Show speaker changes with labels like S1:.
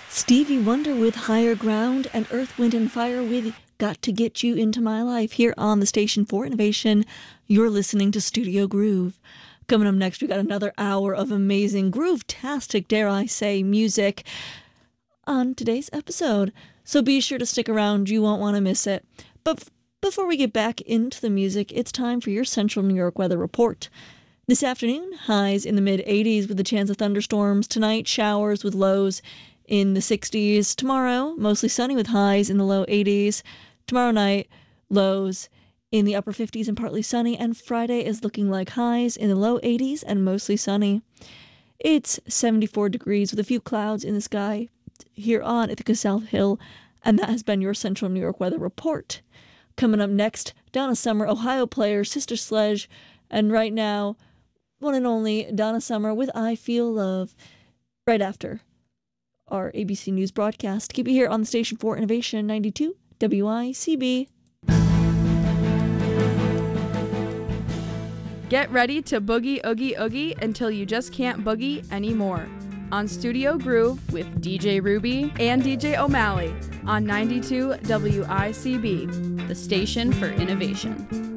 S1: Stevie Wonder with Higher Ground and Earth, Wind and Fire with Got to Get You Into My Life here on the Station for Innovation. You're listening to Studio Groove. Coming up next, we got another hour of amazing groove-tastic, dare I say, music on today's episode. So be sure to stick around. You won't want to miss it. But before we get back into the music, it's time for your Central New York weather report. This afternoon, highs in the mid-80s with a chance of thunderstorms. Tonight, showers with lows in the 60s. Tomorrow, mostly sunny with highs in the low 80s. Tomorrow night, lows in the upper 50s and partly sunny. And Friday is looking like highs in the low 80s and mostly sunny. It's 74 degrees with a few clouds in the sky here on Ithaca South Hill. And that has been your Central New York weather report. Coming up next, Donna Summer, Ohio player, Sister Sledge. And right now, one and only Donna Summer with I Feel Love. Right after our ABC News broadcast. Keep it here on the Station for Innovation 92 WICB.
S2: Get ready to boogie oogie oogie until you just can't boogie anymore. On Studio Groove with DJ Ruby and DJ O'Malley on 92 WICB, the Station for Innovation.